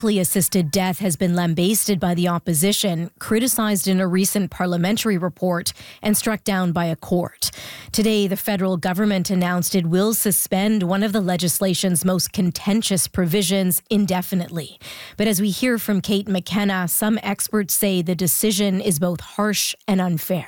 Assisted death has been lambasted by the opposition, criticized in a recent parliamentary report, and struck down by a court. Today, the federal government announced it will suspend one of the legislation's most contentious provisions indefinitely. But as we hear from Kate McKenna, some experts say the decision is both harsh and unfair.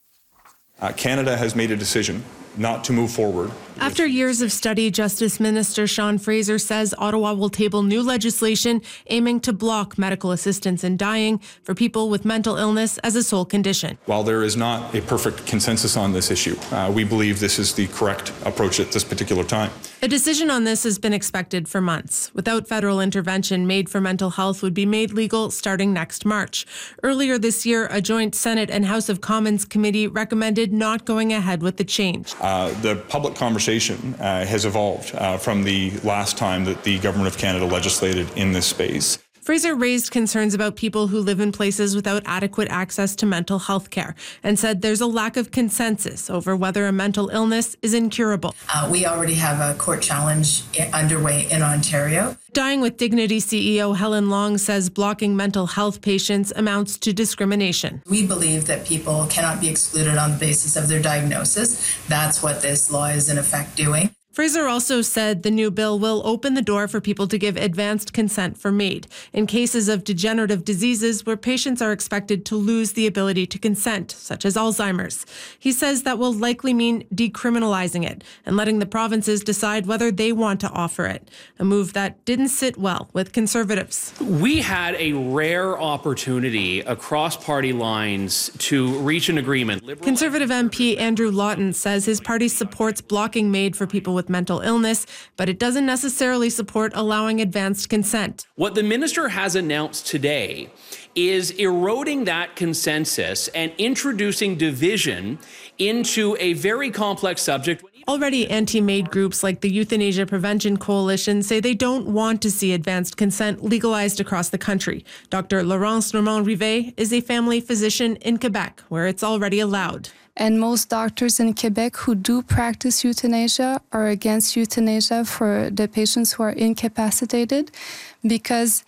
Canada has made a decision not to move forward. After years of study, Justice Minister Sean Fraser says Ottawa will table new legislation aiming to block medical assistance in dying for people with mental illness as a sole condition. While there is not a perfect consensus on this issue, we believe this is the correct approach at this particular time. A decision on this has been expected for months. Without federal intervention, MAID for Mental Health would be made legal starting next March. Earlier this year, a joint Senate and House of Commons committee recommended not going ahead with the change. The public conversation has evolved from the last time that the Government of Canada legislated in this space. Fraser raised concerns about people who live in places without adequate access to mental health care and said there's a lack of consensus over whether a mental illness is incurable. We already have a court challenge underway in Ontario. Dying with Dignity CEO Helen Long says blocking mental health patients amounts to discrimination. We believe that people cannot be excluded on the basis of their diagnosis. That's what this law is in effect doing. Fraser also said the new bill will open the door for people to give advanced consent for MAID in cases of degenerative diseases where patients are expected to lose the ability to consent, such as Alzheimer's. He says that will likely mean decriminalizing it and letting the provinces decide whether they want to offer it, a move that didn't sit well with Conservatives. We had a rare opportunity across party lines to reach an agreement. Conservative MP Andrew Lawton says his party supports blocking MAID for people with mental illness, but it doesn't necessarily support allowing advanced consent. What the minister has announced today is eroding that consensus and introducing division into a very complex subject. Already anti-MAID groups like the Euthanasia Prevention Coalition say they don't want to see advanced consent legalized across the country. Dr. Laurence Normand-Rivet is a family physician in Quebec, where it's already allowed. And most doctors in Quebec who do practice euthanasia are against euthanasia for the patients who are incapacitated because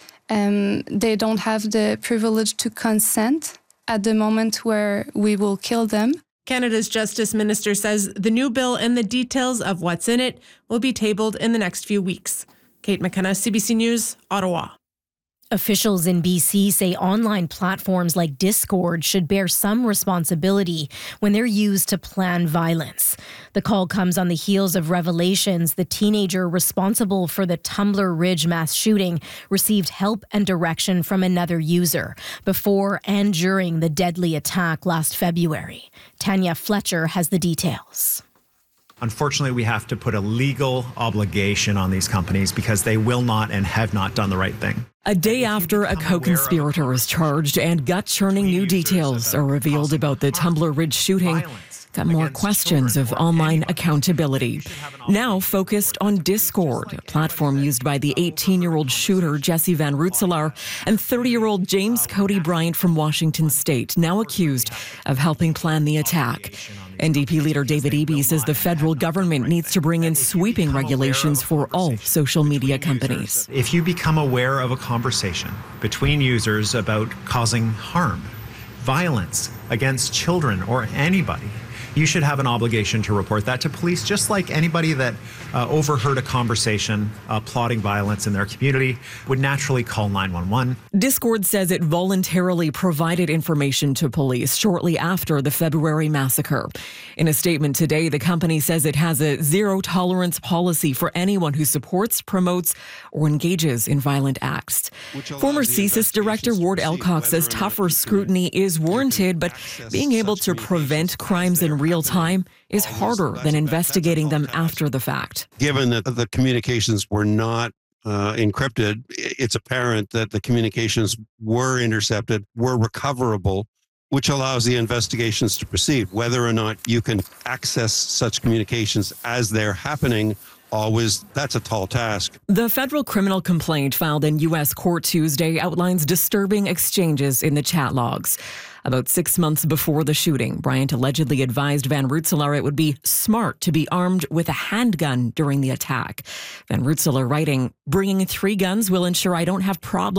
they don't have the privilege to consent at the moment where we will kill them. Canada's Justice Minister says the new bill and the details of what's in it will be tabled in the next few weeks. Kate McKenna, CBC News, Ottawa. Officials in BC say online platforms like Discord should bear some responsibility when they're used to plan violence. The call comes on the heels of revelations the teenager responsible for the Tumbler Ridge mass shooting received help and direction from another user before and during the deadly attack last February. Tanya Fletcher has the details. Unfortunately, we have to put a legal obligation on these companies because they will not and have not done the right thing. A day after a co-conspirator is charged and gut-churning new details are revealed about the Tumbler Ridge shooting, got more questions of online accountability. Now focused on Discord, a platform used by the 18-year-old shooter Jesse Van Rootselaar and 30-year-old James Cody Bryant from Washington State, now accused of helping plan the attack. NDP leader David Eby says the federal government needs to bring in sweeping regulations for all social media companies. If you become aware of a conversation between users about causing harm, violence against children or anybody, you should have an obligation to report that to police, just like anybody that overheard a conversation plotting violence in their community would naturally call 911. Discord says it voluntarily provided information to police shortly after the February massacre. In a statement today, the company says it has a zero-tolerance policy for anyone who supports, promotes, or engages in violent acts. Former CSIS Director Ward Elcock says tougher scrutiny is warranted, but being able to prevent crimes in real time is harder than investigating them after the fact. Given that the communications were not encrypted, it's apparent that the communications were intercepted, were recoverable, which allows the investigations to proceed. Whether or not you can access such communications as they're happening, that's a tall task. The federal criminal complaint filed in U.S. court Tuesday outlines disturbing exchanges in the chat logs. About 6 months before the shooting, Bryant allegedly advised Van Rootselaar it would be smart to be armed with a handgun during the attack. Van Rootselaar writing, "Bringing 3 guns will ensure I don't have problems